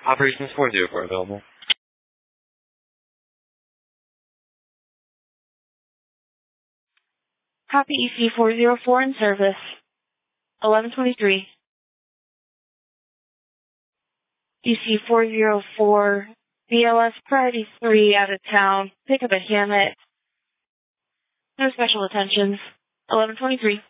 Operations 404 available. Copy EC 404 in service. 1123. EC 404, BLS Priority 3 out of town. Pick up at Hammett. No special attentions. 1123.